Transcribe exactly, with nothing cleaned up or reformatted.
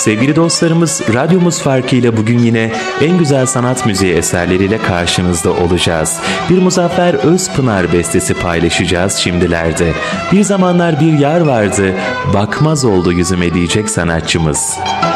Sevgili dostlarımız, radyomuz farkıyla bugün yine en güzel sanat müziği eserleriyle karşınızda olacağız. Bir Muzaffer Özpınar bestesi paylaşacağız şimdilerde. Bir zamanlar bir yar vardı, bakmaz oldu yüzüme diyecek sanatçımız.